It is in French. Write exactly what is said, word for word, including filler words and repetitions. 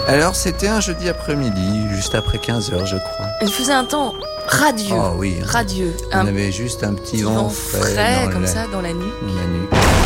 Alors, c'était un jeudi après-midi, juste après quinze heures, je crois. Il faisait un temps radieux. Oh oui. Radieux. On Un avait juste un petit petit vent vent frais, frais dans comme la, ça dans la nuit. la nuit.